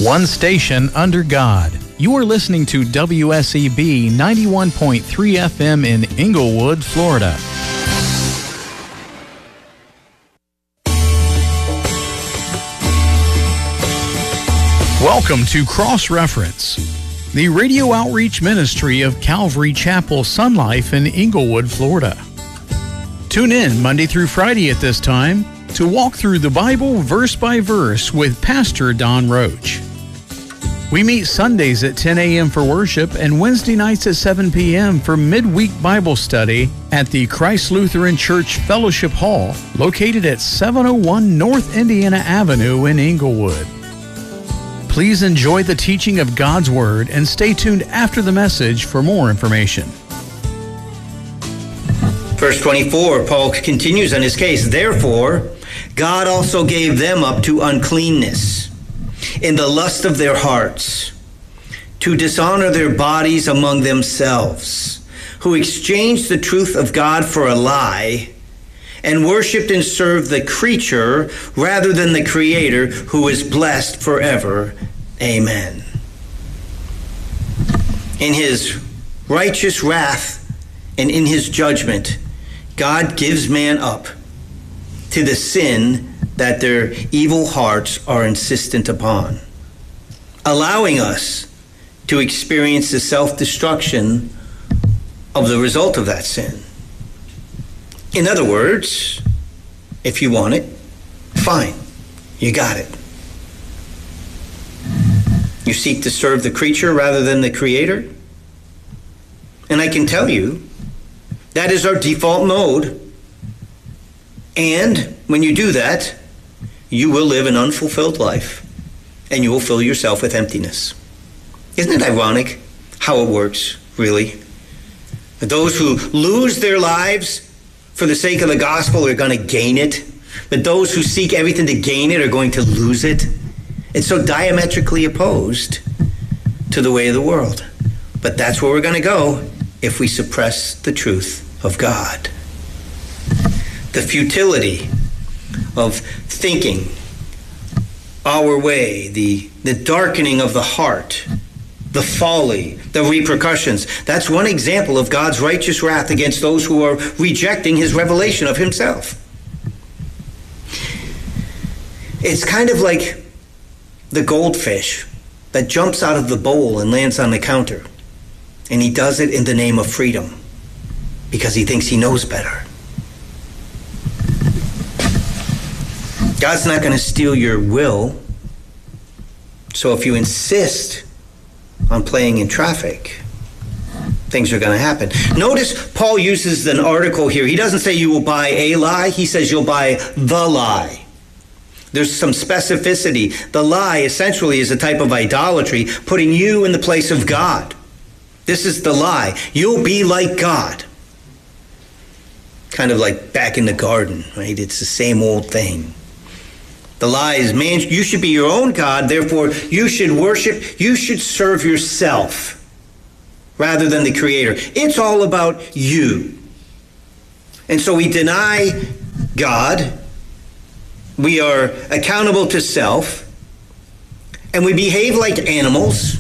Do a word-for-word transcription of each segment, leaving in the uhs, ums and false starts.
One station under God. You are listening to W S E B ninety-one point three F M in Inglewood, Florida. Welcome to Cross Reference, the radio outreach ministry of Calvary Chapel Sun Life in Inglewood, Florida. Tune in Monday through Friday at this time to walk through the Bible verse by verse with Pastor Don Roach. We meet Sundays at ten a.m. for worship and Wednesday nights at seven p.m. for midweek Bible study at the Christ Lutheran Church Fellowship Hall, located at seven oh one North Indiana Avenue in Inglewood. Please enjoy the teaching of God's Word and stay tuned after the message for more information. Verse twenty-four, Paul continues on his case. Therefore, God also gave them up to uncleanness in the lust of their hearts, to dishonor their bodies among themselves, who exchanged the truth of God for a lie, and worshipped and served the creature rather than the Creator, who is blessed forever. Amen. In his righteous wrath and in his judgment, God gives man up to the sin that their evil hearts are insistent upon, allowing us to experience the self-destruction of the result of that sin. In other words, if you want it, fine, you got it. You seek to serve the creature rather than the Creator. And I can tell you, that is our default mode. And when you do that, you will live an unfulfilled life, and you will fill yourself with emptiness. Isn't it ironic how it works, really? Those who lose their lives for the sake of the gospel are going to gain it, but those who seek everything to gain it are going to lose it. It's so diametrically opposed to the way of the world. But that's where we're going to go if we suppress the truth of God. The futility of thinking our way, the, the darkening of the heart, the folly, the repercussions. That's one example of God's righteous wrath against those who are rejecting his revelation of himself. It's kind of like the goldfish that jumps out of the bowl and lands on the counter. And he does it in the name of freedom because he thinks he knows better. God's not going to steal your will. So if you insist on playing in traffic, things are going to happen. Notice Paul uses an article here. He doesn't say you will buy a lie. He says you'll buy the lie. There's some specificity. The lie essentially is a type of idolatry, putting you in the place of God. This is the lie. You'll be like God. Kind of like back in the garden, right? It's the same old thing. The lie is, man, you should be your own God, therefore you should worship, you should serve yourself rather than the Creator. It's all about you. And so we deny God, we are accountable to self, and we behave like animals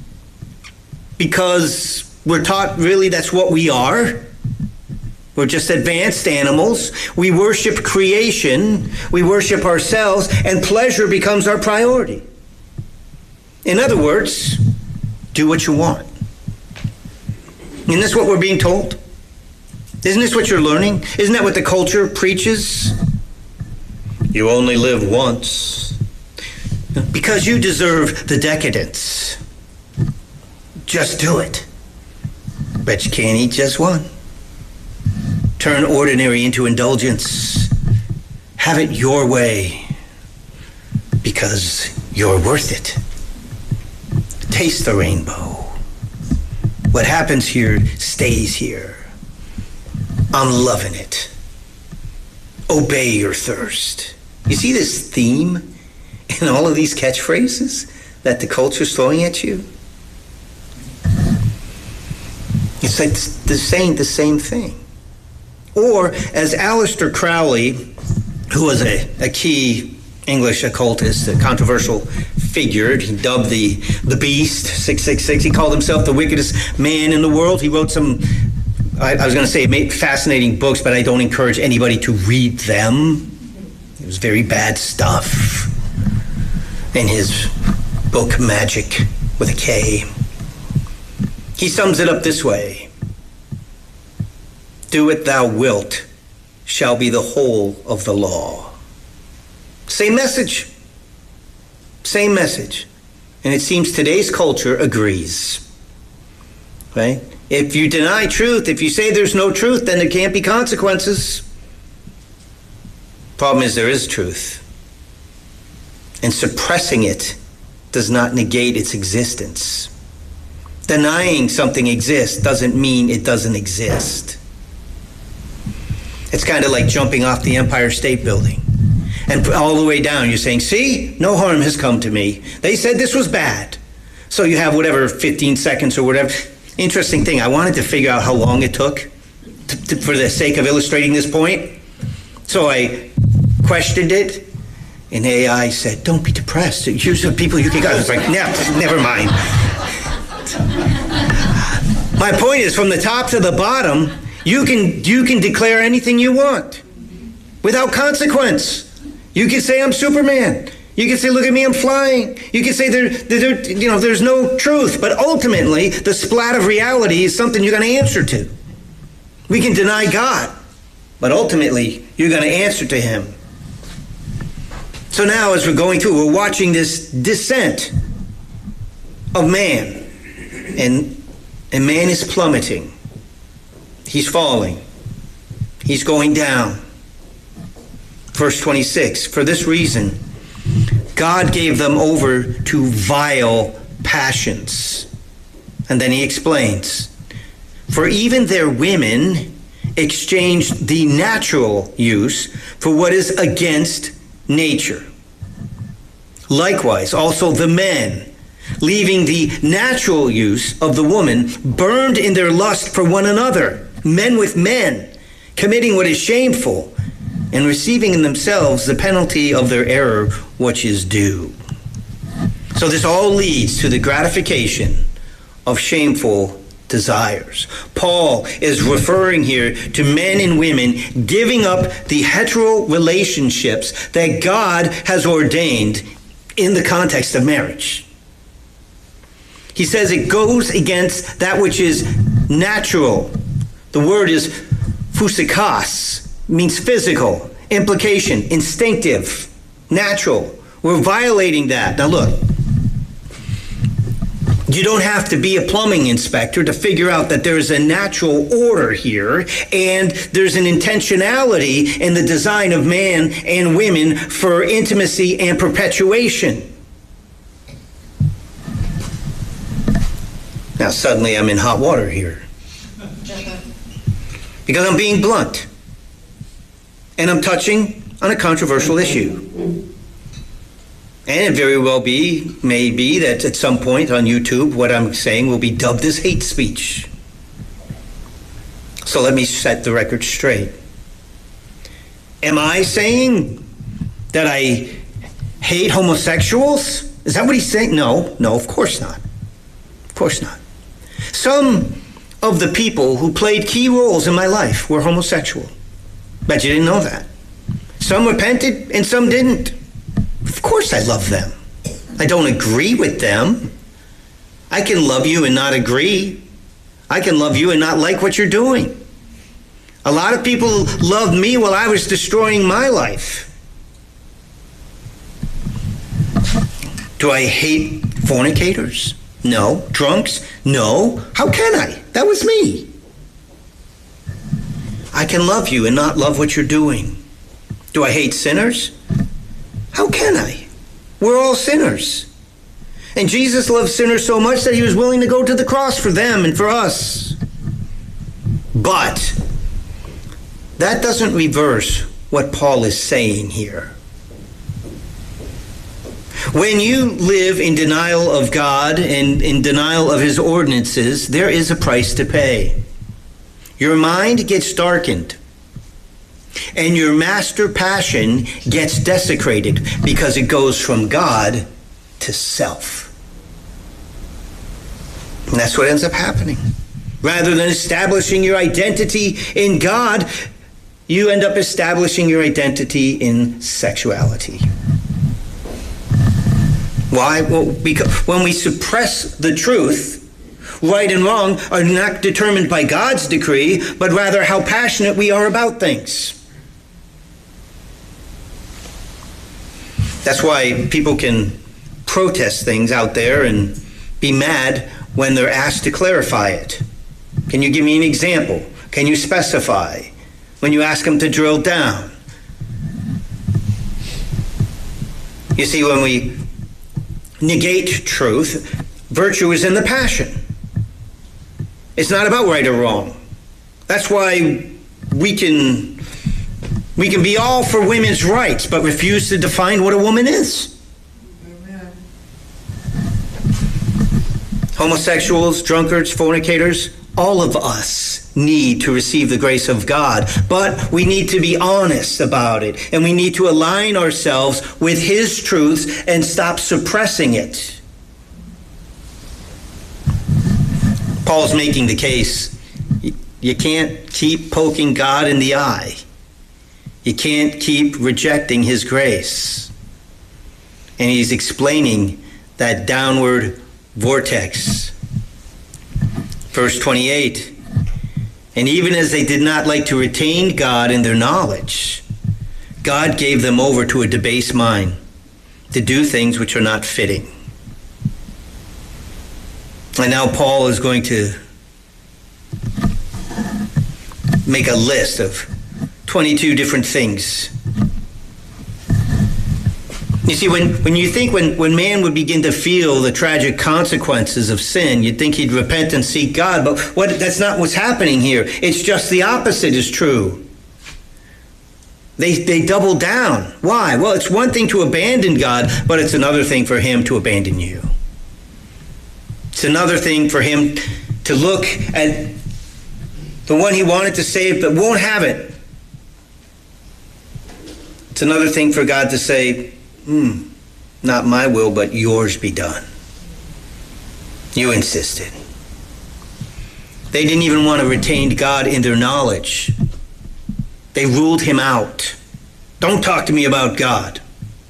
because we're taught really that's what we are. We're just advanced animals. We worship creation. We worship ourselves, and pleasure becomes our priority. In other words, do what you want. Isn't this what we're being told? Isn't this what you're learning? Isn't that what the culture preaches? You only live once. Because you deserve the decadence. Just do it. Bet you can't eat just one. Turn ordinary into indulgence. Have it your way because you're worth it. Taste the rainbow. What happens here stays here. I'm loving it. Obey your thirst. You see this theme in all of these catchphrases that the culture's throwing at you? It's like they're saying the same thing. Or, as Aleister Crowley, who was a, a key English occultist, a controversial figure. He dubbed the, the beast, six six six. He called himself the wickedest man in the world. He wrote some, I, I was going to say fascinating books, but I don't encourage anybody to read them. It was very bad stuff. In his book, Magic, with a K, he sums it up this way. Do what thou wilt shall be the whole of the law. Same message. Same message. And it seems today's culture agrees. Right? If you deny truth, if you say there's no truth, then there can't be consequences. Problem is, there is truth. And suppressing it does not negate its existence. Denying something exists doesn't mean it doesn't exist. It's kind of like jumping off the Empire State Building. And all the way down, you're saying, see, no harm has come to me. They said this was bad. So you have whatever, fifteen seconds or whatever. Interesting thing, I wanted to figure out how long it took to, to, for the sake of illustrating this point. So I questioned it, and A I said, don't be depressed. Here's the people you can go. I was like, never, never mind. My point is, from the top to the bottom, you can, you can declare anything you want without consequence. You can say I'm Superman. You can say, look at me, I'm flying. You can say there, there, you know, there's no truth. But ultimately, the splat of reality is something you're going to answer to. We can deny God, but ultimately, you're going to answer to him. So now, as we're going through, we're watching this descent of man. And, and man is plummeting. He's falling. He's going down. Verse twenty-six, for this reason, God gave them over to vile passions. And then he explains, for even their women exchanged the natural use for what is against nature. Likewise, also the men, leaving the natural use of the woman, burned in their lust for one another, men with men, committing what is shameful, and receiving in themselves the penalty of their error, which is due. So this all leads to the gratification of shameful desires. Paul is referring here to men and women giving up the hetero relationships that God has ordained in the context of marriage. He says it goes against that which is natural. The word is physikos. Means physical, implication, instinctive, natural. We're violating that. Now look, you don't have to be a plumbing inspector to figure out that there's a natural order here and there's an intentionality in the design of man and women for intimacy and perpetuation. Now suddenly I'm in hot water here because I'm being blunt. And I'm touching on a controversial issue. And it very well be, may be that at some point on YouTube, what I'm saying will be dubbed as hate speech. So let me set the record straight. Am I saying that I hate homosexuals? Is that what he's saying? No, no, of course not. Of course not. Some of the people who played key roles in my life were homosexual. Bet you didn't know that. Some repented and some didn't. Of course I love them. I don't agree with them. I can love you and not agree. I can love you and not like what you're doing. A lot of people loved me while I was destroying my life. Do I hate fornicators? No. Drunks? No. How can I? That was me. I can love you and not love what you're doing. Do I hate sinners? How can I? We're all sinners. And Jesus loved sinners so much that he was willing to go to the cross for them and for us. But that doesn't reverse what Paul is saying here. When you live in denial of God and in denial of his ordinances, there is a price to pay. Your mind gets darkened. And your master passion gets desecrated because it goes from God to self. And that's what ends up happening. Rather than establishing your identity in God, you end up establishing your identity in sexuality. Why? Well, because when we suppress the truth, right and wrong are not determined by God's decree, but rather how passionate we are about things. That's why people can protest things out there and be mad when they're asked to clarify it. Can you give me an example? Can you specify? When you ask them to drill down. You see, when we negate truth, virtue is in the passion. It's not about right or wrong. That's why we can we can be all for women's rights, but refuse to define what a woman is. Amen. Homosexuals, drunkards, fornicators, all of us need to receive the grace of God, but we need to be honest about it, and we need to align ourselves with His truths and stop suppressing it. Paul's making the case, you can't keep poking God in the eye. You can't keep rejecting His grace. And he's explaining that downward vortex. Verse twenty-eight, and even as they did not like to retain God in their knowledge, God gave them over to a debased mind to do things which are not fitting. And now Paul is going to make a list of twenty-two different things. You see, when, when you think when, when man would begin to feel the tragic consequences of sin, you'd think he'd repent and seek God. But what, that's not what's happening here. It's just the opposite is true. They, they double down. Why? Well, it's one thing to abandon God, but it's another thing for Him to abandon you. It's another thing for Him to look at the one He wanted to save but won't have it. It's another thing for God to say, Hmm, not my will, but yours be done. You insisted. They didn't even want to retain God in their knowledge. They ruled Him out. Don't talk to me about God.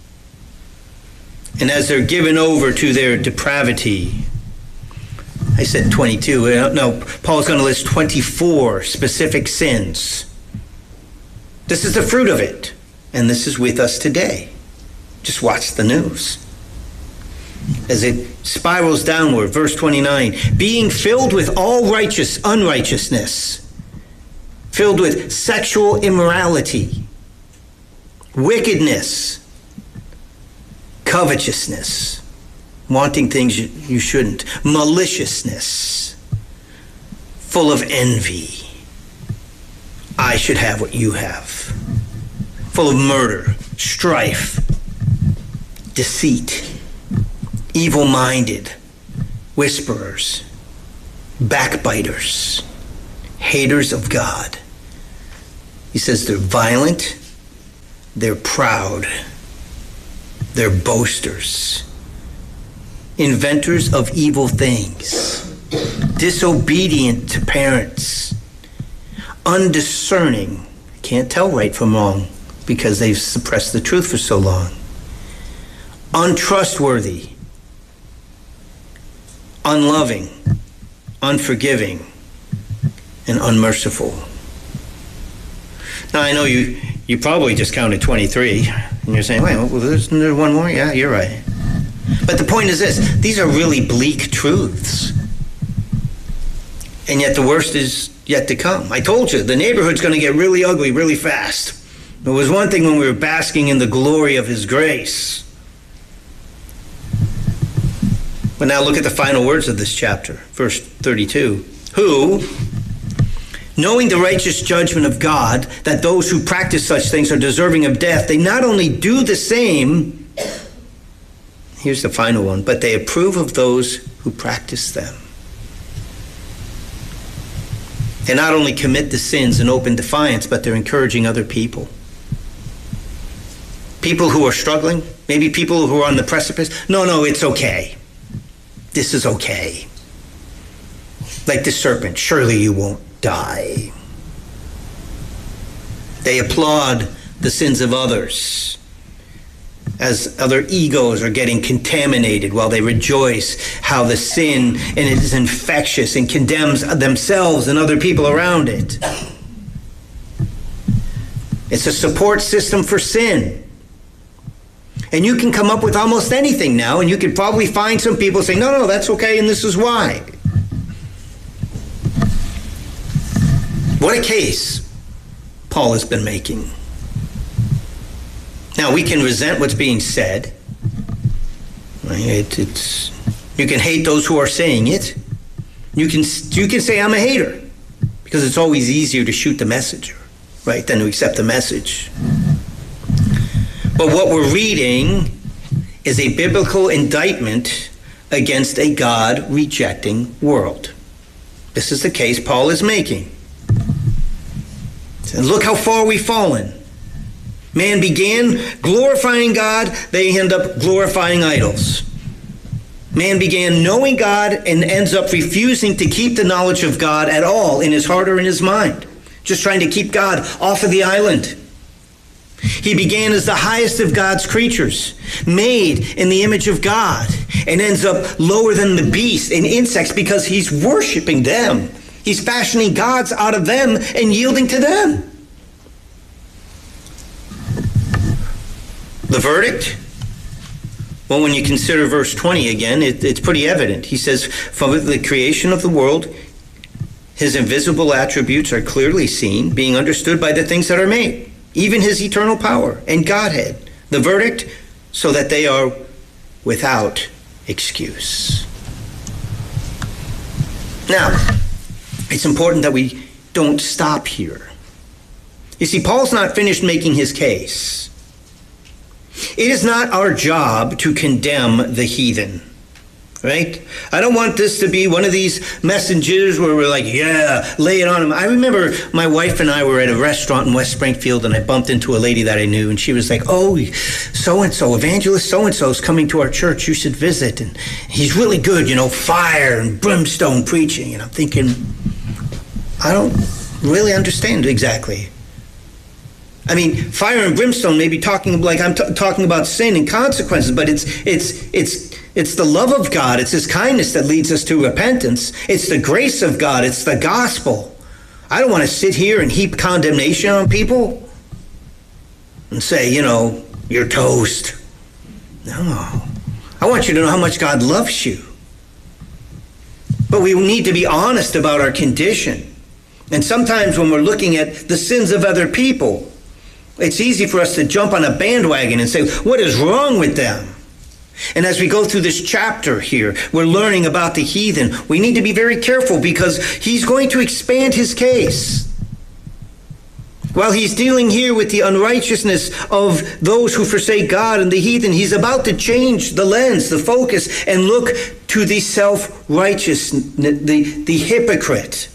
And as they're given over to their depravity, I said twenty-two. No, Paul's going to list twenty-four specific sins. This is the fruit of it. And this is with us today. Just watch the news. As it spirals downward, verse twenty-nine, being filled with all righteous unrighteousness, filled with sexual immorality, wickedness, covetousness, wanting things you, you shouldn't, maliciousness, full of envy. I should have what you have. Full of murder, strife, deceit, evil-minded, whisperers, backbiters, haters of God. He says they're violent, they're proud, they're boasters, inventors of evil things, disobedient to parents, undiscerning, can't tell right from wrong because they've suppressed the truth for so long, untrustworthy, unloving, unforgiving, and unmerciful. Now, I know you you probably just counted twenty-three, and you're saying, wait, well, isn't there one more? Yeah, you're right. But the point is this, these are really bleak truths. And yet the worst is yet to come. I told you, the neighborhood's going to get really ugly really fast. It was one thing when we were basking in the glory of His grace. But now look at the final words of this chapter, verse thirty-two. Who, knowing the righteous judgment of God, that those who practice such things are deserving of death, they not only do the same, here's the final one, but they approve of those who practice them. and not only commit the sins in open defiance, but they're encouraging other people. People who are struggling, maybe people who are on the precipice. No, no, it's okay. This is okay. Like the serpent, surely you won't die. They applaud the sins of others as other egos are getting contaminated, while they rejoice how the sin and it is infectious and condemns themselves and other people around it. It's a support system for sin. And you can come up with almost anything now, and you could probably find some people saying, no, no, that's okay, and this is why. What a case Paul has been making. Now, we can resent what's being said. It, it's, you can hate those who are saying it. You can, you can say, I'm a hater, because it's always easier to shoot the messenger, right, than to accept the message. But what we're reading is a biblical indictment against a God-rejecting world. This is the case Paul is making. And look how far we've fallen. Man began glorifying God, they end up glorifying idols. Man began knowing God and ends up refusing to keep the knowledge of God at all in his heart or in his mind. Just trying to keep God off of the island. He began as the highest of God's creatures, made in the image of God, and ends up lower than the beasts and insects because he's worshiping them. He's fashioning gods out of them and yielding to them. The verdict? Well, when you consider verse twenty again, it, it's pretty evident. He says, from the creation of the world, his invisible attributes are clearly seen, being understood by the things that are made, even his eternal power and Godhead. The verdict, so that they are without excuse. Now, it's important that we don't stop here. You see, Paul's not finished making his case. It is not our job to condemn the heathen, right? I don't want this to be one of these messages where we're like, yeah, lay it on them. I remember my wife and I were at a restaurant in West Springfield, and I bumped into a lady that I knew, and she was like, oh, so-and-so, evangelist so-and-so is coming to our church. You should visit. And he's really good, you know, fire and brimstone preaching. And I'm thinking, I don't really understand exactly. I mean, fire and brimstone may be talking like I'm t- talking about sin and consequences, but it's it's it's it's the love of God. It's his kindness that leads us to repentance. It's the grace of God. It's the gospel. I don't want to sit here and heap condemnation on people and say, you know, you're toast. No. I want you to know how much God loves you. But we need to be honest about our condition. And sometimes when we're looking at the sins of other people, it's easy for us to jump on a bandwagon and say, what is wrong with them? And as we go through this chapter here, we're learning about the heathen. We need to be very careful because he's going to expand his case. While he's dealing here with the unrighteousness of those who forsake God and the heathen, he's about to change the lens, the focus, and look to the self-righteous, the, the hypocrite.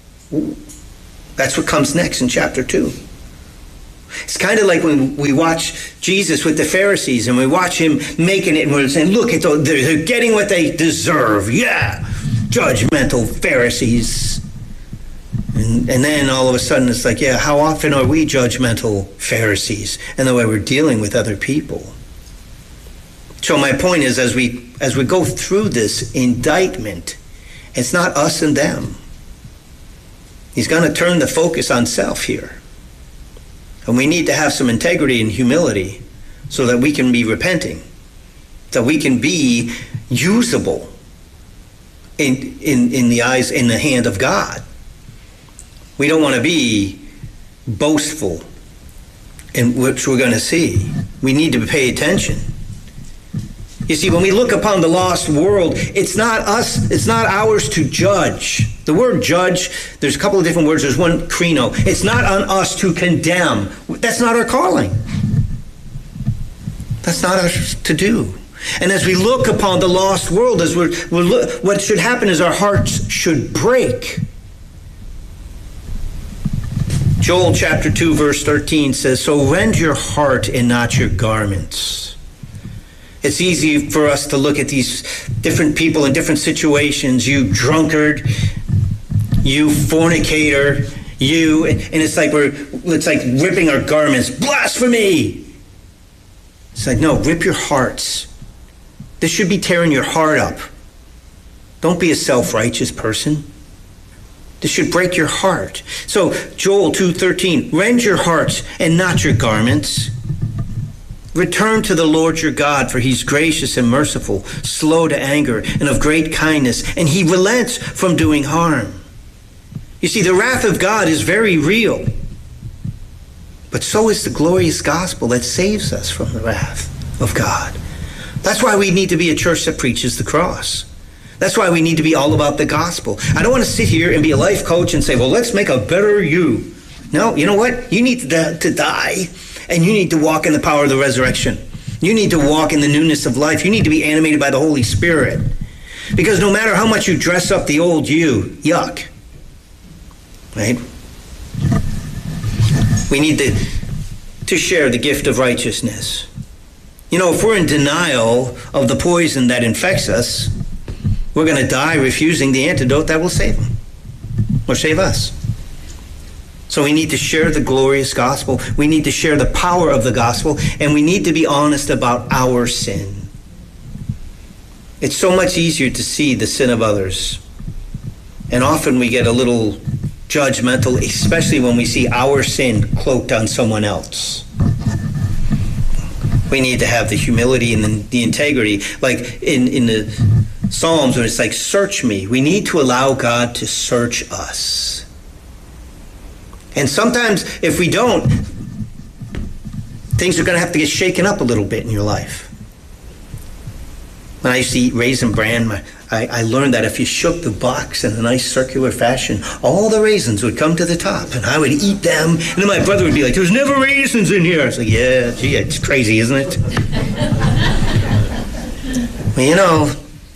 That's what comes next in chapter two. It's kind of like when we watch Jesus with the Pharisees and we watch him making it and we're saying, look, they're, they're getting what they deserve. Yeah, judgmental Pharisees. And, and then all of a sudden it's like, yeah, how often are we judgmental Pharisees in the way we're dealing with other people? So my point is, as we as we go through this indictment, it's not us and them. He's going to turn the focus on self here. And we need to have some integrity and humility so that we can be repenting, that we can be usable in, in, in the eyes, in the hand of God. We don't want to be boastful, in which we're going to see. We need to pay attention. You see, when we look upon the lost world, it's not us, it's not ours to judge. The word judge, there's a couple of different words. There's one, krino. It's not on us to condemn. That's not our calling. That's not ours to do. And as we look upon the lost world, as we're, we're look, what should happen is our hearts should break. Joel chapter two verse thirteen says, so rend your heart and not your garments. It's easy for us to look at these different people in different situations. You drunkard, you fornicator, you, and it's like we're, it's like ripping our garments. Blasphemy! It's like, no, rip your hearts. This should be tearing your heart up. Don't be a self-righteous person. This should break your heart. So Joel two thirteen, rend your hearts and not your garments. Return to the Lord your God, for he's gracious and merciful, slow to anger, and of great kindness, and he relents from doing harm. You see, the wrath of God is very real, but so is the glorious gospel that saves us from the wrath of God. That's why we need to be a church that preaches the cross. That's why we need to be all about the gospel. I don't want to sit here and be a life coach and say, well, let's make a better you. No, you know what? You need to, to die, and you need to walk in the power of the resurrection. You need to walk in the newness of life. You need to be animated by the Holy Spirit. Because no matter how much you dress up the old you, yuck. Right? We need to, to share the gift of righteousness. You know, if we're in denial of the poison that infects us, we're going to die refusing the antidote that will save them or save us. So we need to share the glorious gospel. We need to share the power of the gospel, and we need to be honest about our sin. It's so much easier to see the sin of others. And often we get a little judgmental, especially when we see our sin cloaked on someone else. We need to have the humility and the, the integrity. Like in, in the Psalms, when it's like, search me. We need to allow God to search us. And sometimes if we don't, things are going to have to get shaken up a little bit in your life. When I used to eat Raisin Bran, my, I, I learned that if you shook the box in a nice circular fashion, all the raisins would come to the top, and I would eat them. And then my brother would be like, there's never raisins in here. I was like, yeah, gee, it's crazy, isn't it? Well, you know,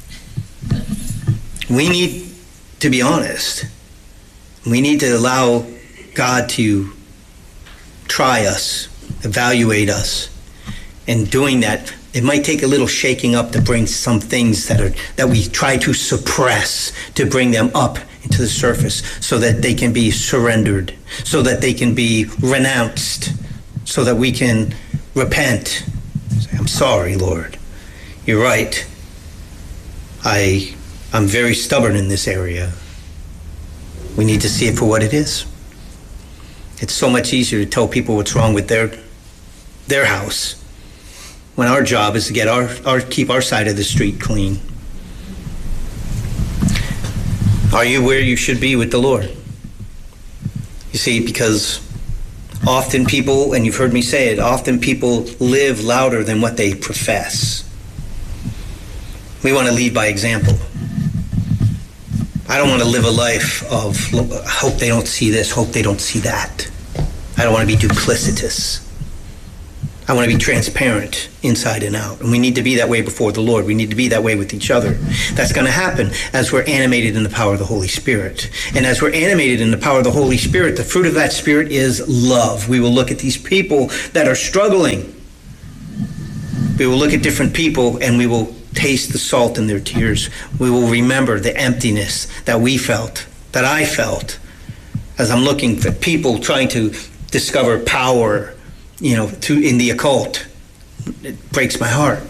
we need to be honest. We need to allow God to try us, evaluate us. And doing that, it might take a little shaking up to bring some things that are that we try to suppress, to bring them up into the surface so that they can be surrendered, so that they can be renounced, so that we can repent. Say, I'm sorry, Lord. You're right. I, I'm very stubborn in this area. We need to see it for what it is. It's so much easier to tell people what's wrong with their their house, when our job is to get our, our keep our side of the street clean. Are you where you should be with the Lord? You see, because often people, and you've heard me say it, often people live louder than what they profess. We want to lead by example. I don't want to live a life of hope they don't see this, hope they don't see that. I don't want to be duplicitous. I want to be transparent inside and out. And we need to be that way before the Lord. We need to be that way with each other. That's going to happen as we're animated in the power of the Holy Spirit. And as we're animated in the power of the Holy Spirit, the fruit of that Spirit is love. We will look at these people that are struggling. We will look at different people and we will taste the salt in their tears. We will remember the emptiness that we felt, that I felt, as I'm looking for people trying to discover power, you know, to in the occult. It breaks my heart.